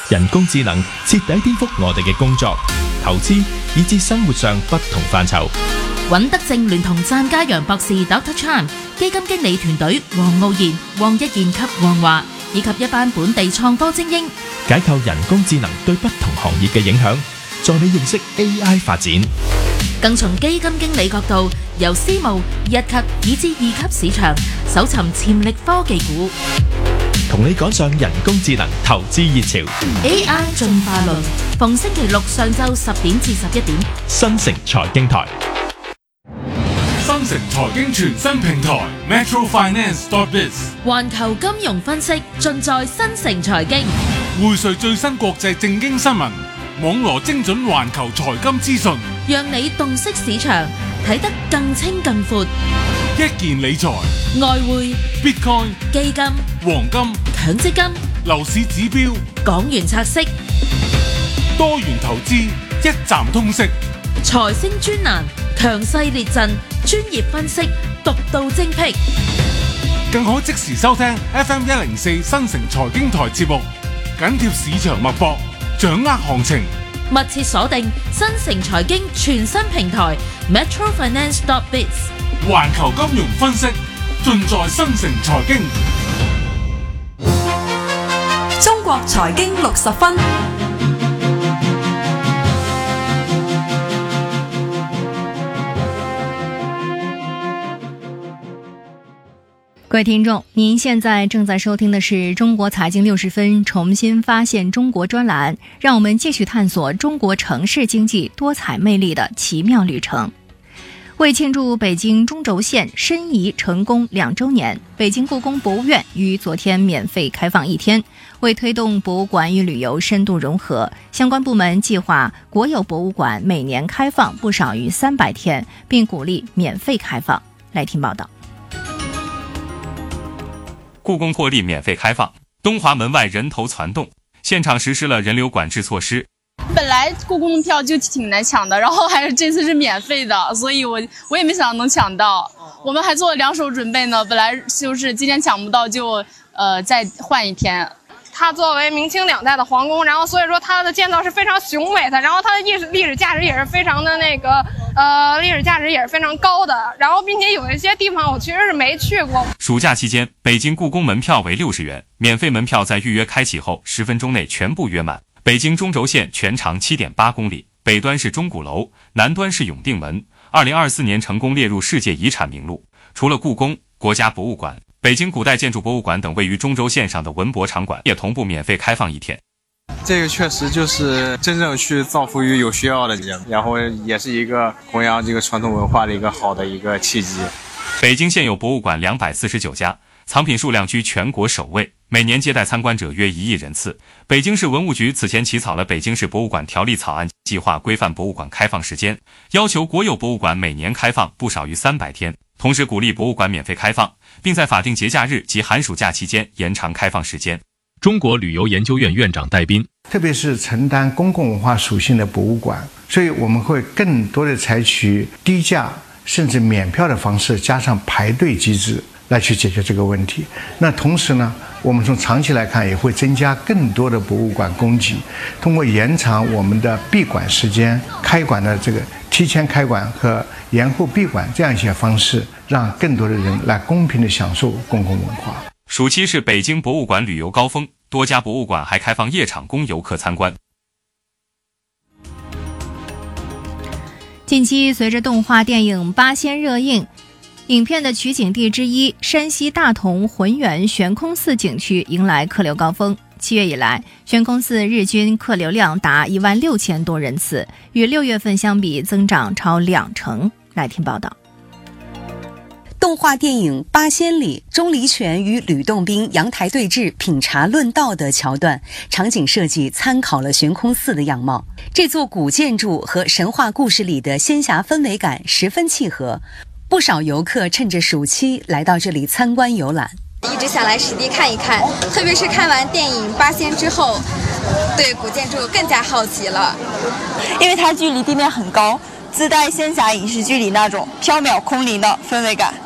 人工智能徹底顛覆我哋嘅工作、投資以至生活上不同範疇。 尹德正聯同湛家陽博士 Dr. Chan、基金經理團隊黃傲然、黃一賢及黃華，以及一班本地創科精英， 解構人工智能對不同行業嘅影響，助你認識 AI 發展。 更從基金經理角度，由私募、一級以至二級市場搜尋潛力科技股， 同你趕上人工智能投資熱潮。 AI 進化論，逢星期六上晝10點至11點， 新城財經台。 新城財經全新平台 Metro Finance.biz， 環球金融分析盡在新城財經， 匯萃最新國際政經新聞，網羅精準環球財金資訊， 讓你洞悉市場，睇得更清更闊。 一鍵理財、 外匯、 Bitcoin、 基金、 黃金、 強積金、 樓市指標、 港元拆息、 多元投資，一站通識。 財星專欄，強勢列陣，專業分析，獨到精闢。 更可即時收聽 FM104 新城財經台節目，緊貼市場脈搏，掌握行情。 密切鎖定新城財經全新平台 Metro Finance.biz， 環球金融分析盡在新城財經。 中國財經60分。 各位听众，您现在正在收听的是中国财经60分重新发现中国专栏，让我们继续探索中国城市经济多彩魅力的奇妙旅程。为庆祝北京中轴线申遗成功2周年，北京故宫博物院于昨天免费开放1天。为推动博物馆与旅游深度融合，相关部门计划国有博物馆每年开放不少于300天，并鼓励免费开放。来听报道。 故宫破例免费开放，东华门外人头攒动，现场实施了人流管制措施。 本来故宫的票就挺难抢的，然后还是这次是免费的，所以我也没想到能抢到。我们还做了2手准备呢，本来就是今天抢不到就再换1天。 它作为明清2代的皇宫，然后所以说它的建造是非常雄伟的，然后它的历史价值也是非常的历史价值也是非常高的，然后并且有一些地方我其实是没去过。 暑假期间，北京故宫门票为60元，免费门票在预约开启后10分钟内全部约满。北京中轴线全长 7.8 公里，北端是钟鼓楼，南端是永定门，2024年成功列入世界遗产名录。除了故宫、国家博物馆、北京古代建筑博物馆等位于中轴线上的文博场馆也同步免费开放1天。 这个确实就是真正去造福于有需要的人，然后也是一个弘扬这个传统文化的一个好的一个契机。 北京现有博物馆249家，藏品数量居全国首位，每年接待参观者约1亿人次。北京市文物局此前起草了《北京市博物馆条例》草案，计划规范博物馆开放时间，要求国有博物馆每年开放不少于300天，同时鼓励博物馆免费开放，并在法定节假日及寒暑假期间延长开放时间。 中国旅游研究院院长戴斌， 特别是承担公共文化属性的博物馆，所以我们会更多的采取低价甚至免票的方式，加上排队机制来去解决这个问题。那同时呢，我们从长期来看也会增加更多的博物馆供给，通过延长我们的闭馆时间、开馆的这个提前开馆和延后闭馆这样一些方式，让更多的人来公平地享受公共文化。 暑期是北京博物馆旅游高峰，多家博物馆还开放夜场供游客参观。 近期随着动画电影《八仙》热映，影片的取景地之一山西大同浑源悬空寺景区迎来客流高峰。7月以来，悬空寺日均客流量达16000多人次，与6月份相比增长超2成。来听报道。 动画电影《八仙》里，钟离权与吕洞宾阳台对峙、品茶论道的桥段，场景设计参考了悬空寺的样貌。这座古建筑和神话故事里的仙侠氛围感十分契合，不少游客趁着暑期来到这里参观游览。 一直想来实地看一看，特别是看完电影《八仙》之后，对古建筑更加好奇了。 因为它距离地面很高，自带仙侠影视剧里那种缥缈空灵的氛围感。